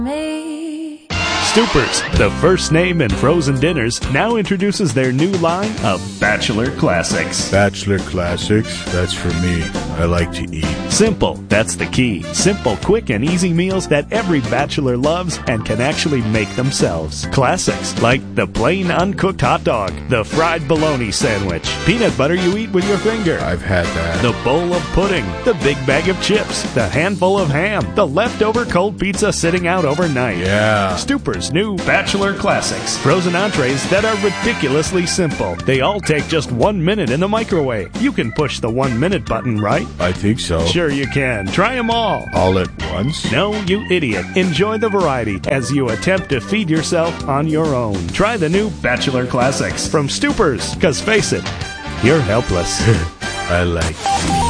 Me. Stoopers, the first name in frozen dinners, now introduces their new line of Bachelor Classics. Bachelor Classics, that's for me. I like to eat. Simple, that's the key. Simple, quick, and easy meals that every bachelor loves and can actually make themselves. Classics, like the plain uncooked hot dog, the fried bologna sandwich, peanut butter you eat with your finger. I've had that. The bowl of pudding, the big bag of chips, the handful of ham, the leftover cold pizza sitting out overnight. Yeah. Stoopers' new Bachelor Classics. Frozen entrees that are ridiculously simple. They all take just 1 minute in the microwave. You can push the 1 minute button, right? I think so. Sure you can. Try them all. All at once? No, you idiot. Enjoy the variety as you attempt to feed yourself on your own. Try the new Bachelor Classics from Stoopers. Because face it, you're helpless. I like